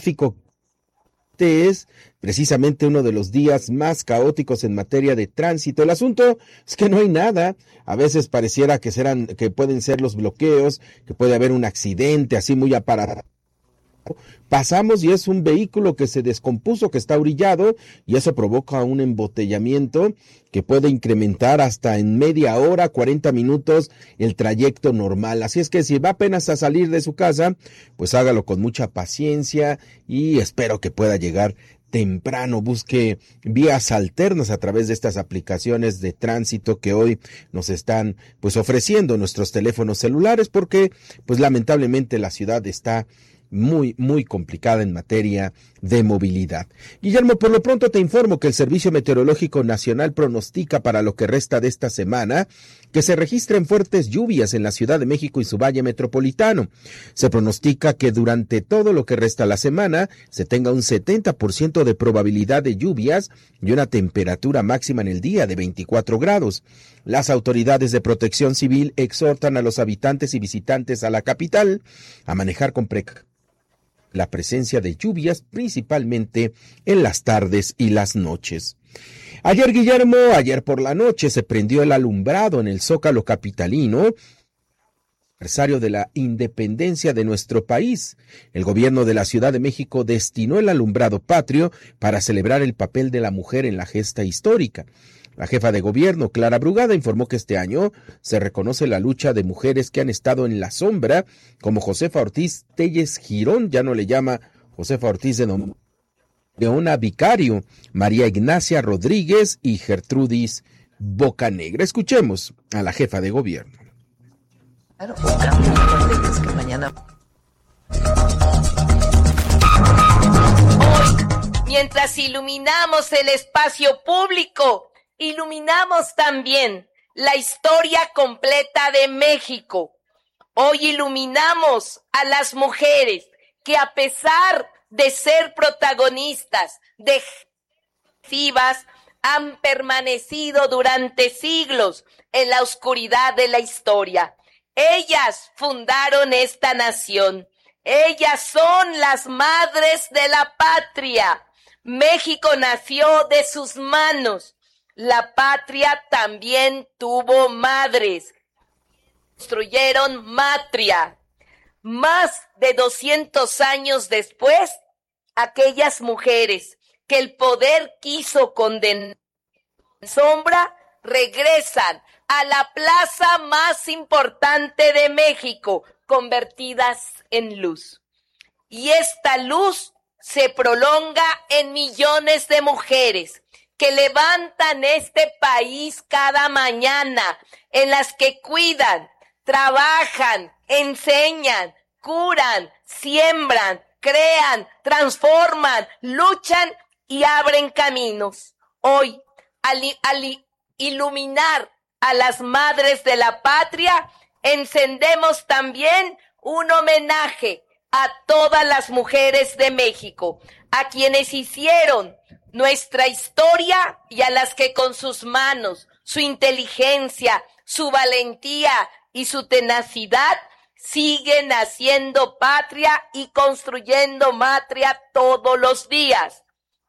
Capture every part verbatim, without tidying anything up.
tráfico. Este es precisamente uno de los días más caóticos en materia de tránsito. El asunto es que no hay nada. A veces pareciera que serán, que pueden ser los bloqueos, que puede haber un accidente así muy aparatoso. Pasamos y es un vehículo que se descompuso, que está orillado, y eso provoca un embotellamiento que puede incrementar hasta en media hora, cuarenta minutos el trayecto normal. Así es que si va apenas a salir de su casa, pues hágalo con mucha paciencia y espero que pueda llegar temprano. Busque vías alternas a través de estas aplicaciones de tránsito que hoy nos están pues ofreciendo nuestros teléfonos celulares, porque pues lamentablemente la ciudad está muy, muy complicada en materia de movilidad. Guillermo, por lo pronto te informo que el Servicio Meteorológico Nacional pronostica para lo que resta de esta semana que se registren fuertes lluvias en la Ciudad de México y su valle metropolitano. Se pronostica que durante todo lo que resta la semana se tenga un setenta por ciento de probabilidad de lluvias y una temperatura máxima en el día de veinticuatro grados. Las autoridades de protección civil exhortan a los habitantes y visitantes a la capital a manejar con precaución la presencia de lluvias, principalmente en las tardes y las noches. Ayer, Guillermo, ayer por la noche se prendió el alumbrado en el Zócalo capitalino, aniversario de la independencia de nuestro país. El gobierno de la Ciudad de México destinó el alumbrado patrio para celebrar el papel de la mujer en la gesta histórica. La jefa de gobierno, Clara Brugada, informó que este año se reconoce la lucha de mujeres que han estado en la sombra, como Josefa Ortiz Telles Girón, ya no le llama Josefa Ortiz de nombre, Leona Vicario, María Ignacia Rodríguez y Gertrudis Bocanegra. Escuchemos a la jefa de gobierno. Claro, Rodríguez, que mañana... Hoy, mientras iluminamos el espacio público, iluminamos también la historia completa de México. Hoy iluminamos a las mujeres que, a pesar de ser protagonistas de decisivas, han permanecido durante siglos en la oscuridad de la historia. Ellas fundaron esta nación. Ellas son las madres de la patria. México nació de sus manos. La patria también tuvo madres. Construyeron matria. Más de doscientos años después, aquellas mujeres que el poder quiso condenar en sombra, regresan a la plaza más importante de México, convertidas en luz. Y esta luz se prolonga en millones de mujeres que levantan este país cada mañana, en las que cuidan, trabajan, enseñan, curan, siembran, crean, transforman, luchan y abren caminos. Hoy, al, al iluminar a las madres de la patria, encendemos también un homenaje a todas las mujeres de México, a quienes hicieron nuestra historia y a las que con sus manos, su inteligencia, su valentía y su tenacidad siguen haciendo patria y construyendo matria todos los días.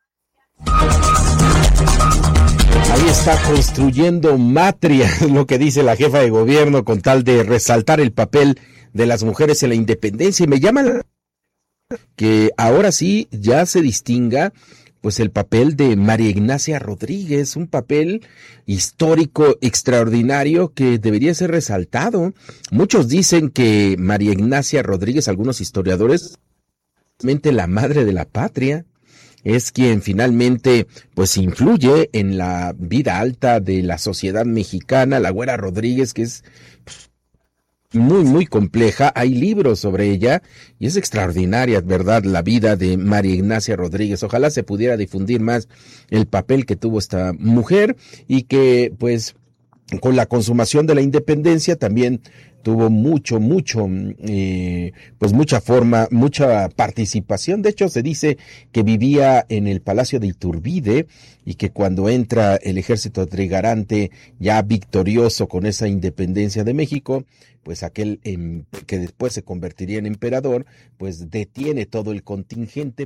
Ahí está, construyendo matria, lo que dice la jefa de gobierno con tal de resaltar el papel de las mujeres en la independencia. Y me llama la... que ahora sí ya se distinga pues el papel de María Ignacia Rodríguez, un papel histórico extraordinario que debería ser resaltado. Muchos dicen que María Ignacia Rodríguez, algunos historiadores, realmente la madre de la patria, es quien finalmente pues influye en la vida alta de la sociedad mexicana. La Güera Rodríguez, que es muy, muy compleja, hay libros sobre ella y es extraordinaria, ¿verdad?, la vida de María Ignacia Rodríguez. Ojalá se pudiera difundir más el papel que tuvo esta mujer y que, pues, con la consumación de la independencia también tuvo mucho, mucho, eh, pues mucha forma, mucha participación. De hecho, se dice que vivía en el Palacio de Iturbide y que cuando entra el ejército trigarante ya victorioso con esa independencia de México, pues aquel eh, que después se convertiría en emperador, pues detiene todo el contingente